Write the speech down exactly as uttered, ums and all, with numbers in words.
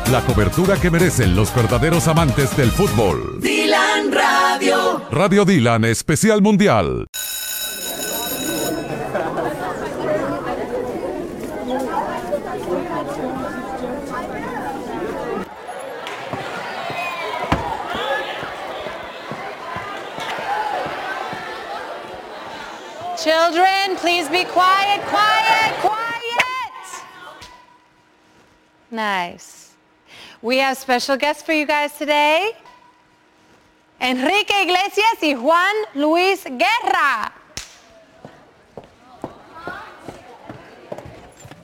La cobertura que merecen los verdaderos amantes del fútbol. Dylan Radio. Radio Dylan Especial Mundial. Children, please be quiet, quiet, quiet. Nice. We have special guests for you guys today. Enrique Iglesias y Juan Luis Guerra.